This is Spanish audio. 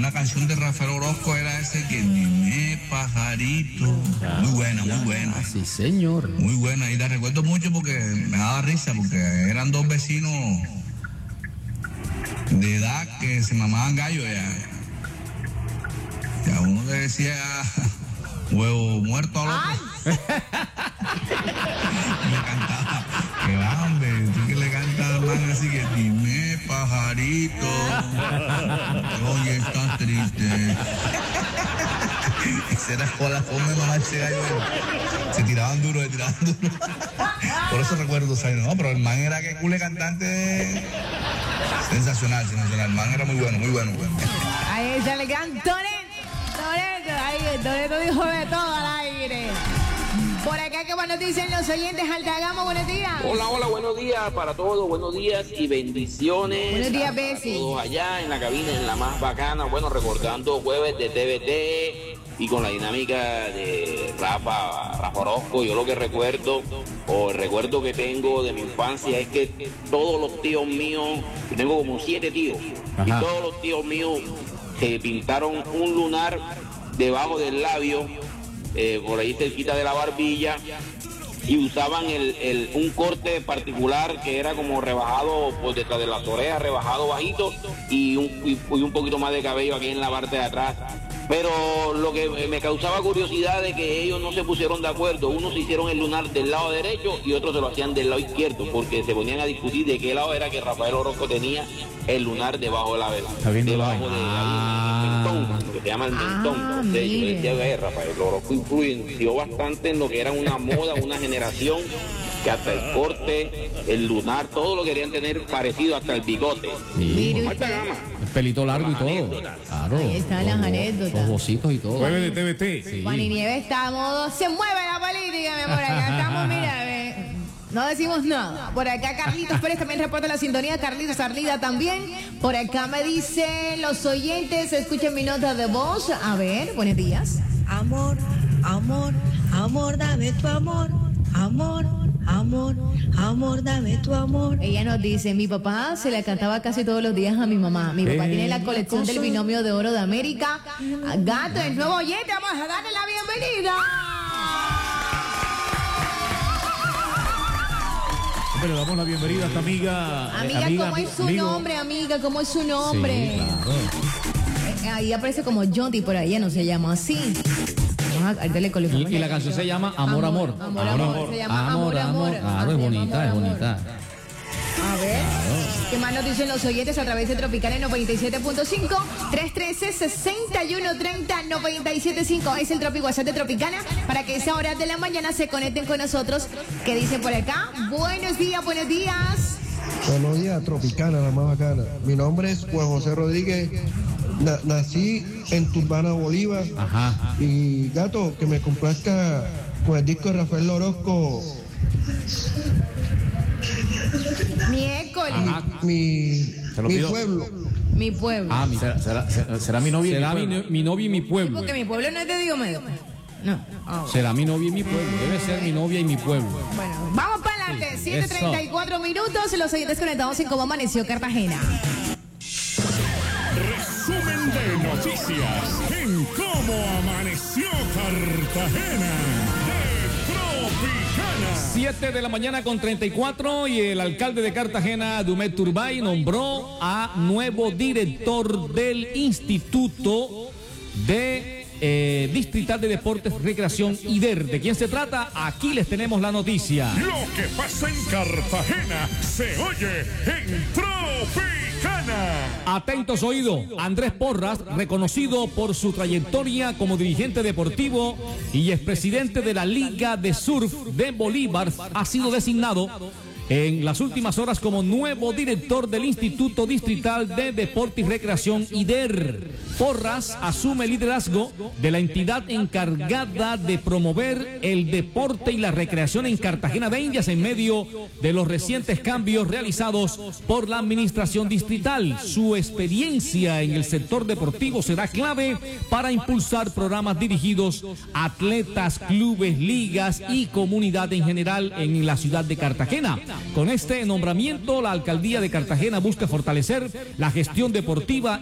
una canción de Rafael Orozco era ese que dime pajarito. Muy buena, muy buena. Sí, señor. Muy buena, y la recuerdo mucho porque me daba risa, porque eran dos vecinos de edad que se mamaban gallo ya. Y a uno le decía huevo muerto al otro. Le cantaba, que hambre, tú que le cantas al man así que dime pajarito, que hoy estás triste. Esa era la forma de mamarse gallo. Se tiraban duro. Por eso recuerdo, ¿sabes? No, pero el man era que cule cantante sensacional. El man era muy bueno. Ahí está el gran Toreto dijo de todo al aire. Por acá, ¿qué nos dicen los oyentes? Altagamo, buenos días. Hola, buenos días para todos, buenos días y bendiciones. Buenos días, Bessie. Todos allá en la cabina, en la más bacana, bueno, recordando jueves de TVT y con la dinámica de Rafa Orozco. Yo lo que recuerdo, o el recuerdo que tengo de mi infancia es que todos los tíos míos, yo tengo como 7 tíos, y todos los tíos míos pintaron un lunar debajo del labio, por ahí cerquita de la barbilla, y usaban un corte particular que era como rebajado por detrás de las orejas, rebajado bajito, y un poquito más de cabello aquí en la parte de atrás. Pero lo que me causaba curiosidad es que ellos no se pusieron de acuerdo. Unos se hicieron el lunar del lado derecho y otros se lo hacían del lado izquierdo, porque se ponían a discutir de qué lado era que Rafael Orozco tenía el lunar debajo de la vela. Debajo de mentón, que se llama el mentón. Entonces yo decía que Rafael Orozco influenció bastante en lo que era una moda, una generación, que hasta el corte, el lunar, todo lo querían tener parecido, hasta el bigote. Sí. Alta gama. El pelito largo y todo. Claro. Ahí están las anécdotas. Los bocitos y todo. Jueves de TVT. Sí. Juan y Nieves está a modo, se mueve la política, mi amor. Acá estamos, mira, no decimos nada. Por acá Carlitos Pérez también reporta la sintonía. Carlitos Arlida también. Por acá me dicen los oyentes, escuchen mi nota de voz. A ver, buenos días. Amor, dame tu amor. Amor, dame tu amor. Ella nos dice, mi papá se la cantaba casi todos los días a mi mamá. Mi papá tiene la colección del binomio de oro de América. Gato, el nuevo oyente, vamos a darle la bienvenida. Le damos la bienvenida a esta amiga. Amiga, ¿cómo es su nombre, amiga? ¿Cómo es su nombre? Sí, claro. Ahí aparece como Jonty, por ahí ella no se llama así. Ahorita le colocamos Y la canción se llama Amor. Amor. Se llama Amor. Claro, es bonita, es bonita. A ver, ¿qué más nos dicen los oyentes a través de Tropicana 97.5? 313-6130-975. Es el Tropic WhatsApp de Tropicana para que a esa hora de la mañana se conecten con nosotros. ¿Qué dicen por acá? Buenos días, buenos días. Buenos días, Tropicana, la más bacana. Mi nombre es Juan José Rodríguez. Nací en Turbana, Bolívar. Ajá. Y gato, que me complazca con el disco de Rafael Orozco. Miércoles. Mi pueblo. Mi pueblo. Ah, será mi novia. Será mi novia y mi Sí, pueblo. porque mi pueblo no es de Diomedes. No. Será mi novia y mi pueblo. Debe ser mi novia y mi pueblo. Bueno, vamos para adelante. 7:34 minutos. Los oyentes conectados en cómo amaneció Cartagena. Resumen de noticias en cómo amaneció Cartagena de Tropicana. 7 de la mañana con 34 y el alcalde de Cartagena, Dumet Turbay, nombró a nuevo director del Instituto de Distrital de Deportes, Recreación IDER. ¿De quién se trata? Aquí les tenemos la noticia. Lo que pasa en Cartagena se oye en Tropicana. Atentos oídos, Andrés Porras, reconocido por su trayectoria como dirigente deportivo y expresidente de la Liga de Surf de Bolívar, ha sido designado en las últimas horas como nuevo director del Instituto Distrital de Deporte y Recreación IDER. Porras asume el liderazgo de la entidad encargada de promover el deporte y la recreación en Cartagena de Indias en medio de los recientes cambios realizados por la administración distrital. Su experiencia en el sector deportivo será clave para impulsar programas dirigidos a atletas, clubes, ligas y comunidad en general en la ciudad de Cartagena. Con este nombramiento, la alcaldía de Cartagena busca fortalecer la gestión deportiva